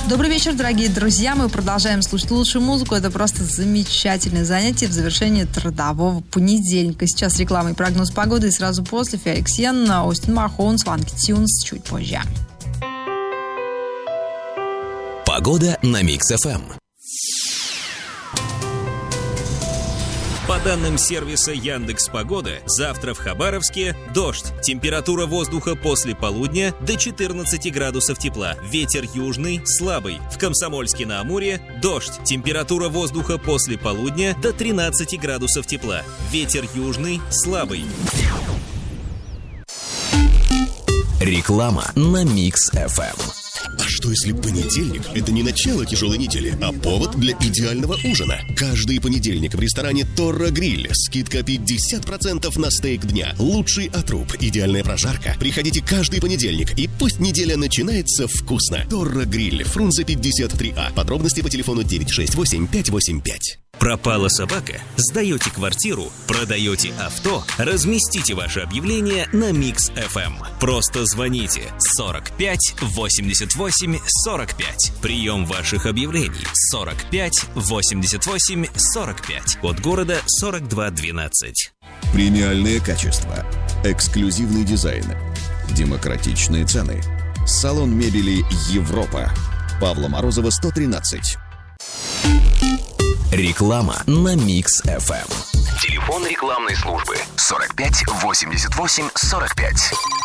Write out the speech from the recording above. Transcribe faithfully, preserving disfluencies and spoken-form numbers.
Добрый вечер, дорогие друзья. Мы продолжаем слушать лучшую музыку. Это просто замечательное занятие в завершении трудового понедельника. Сейчас реклама и прогноз погоды. И сразу после Феликс Йен, Остин Махоунс, Funky Tunes чуть позже. Погода на Микс эф эм. По данным сервиса Яндекс.Погода, завтра в Хабаровске дождь. Температура воздуха после полудня до четырнадцати градусов тепла. Ветер южный слабый. В Комсомольске-на-Амуре дождь. Температура воздуха после полудня до тринадцати градусов тепла. Ветер южный слабый. Реклама на Микс эф эм. А что если понедельник – это не начало тяжелой недели, а повод для идеального ужина? Каждый понедельник в ресторане Торра Гриль скидка пятьдесят процентов на стейк дня. Лучший отруб, идеальная прожарка. Приходите каждый понедельник, и пусть неделя начинается вкусно. Торра Гриль, Фрунзе пятьдесят три А. Подробности по телефону девять шесть восемь пять восемь пять. Пропала собака? Сдаете квартиру? Продаете авто? Разместите ваше объявление на Микс эф эм. Просто звоните сорок пять восемьдесят восемь сорок пять. Прием ваших объявлений сорок пять восемьдесят восемь сорок пять. Код города сорок два двенадцать. Премиальное качество, эксклюзивный дизайн, демократичные цены. Салон мебели Европа. Павла Морозова, сто тринадцать. Реклама на Микс эф эм. Телефон рекламной службы сорок пять восемьдесят восемь сорок пять.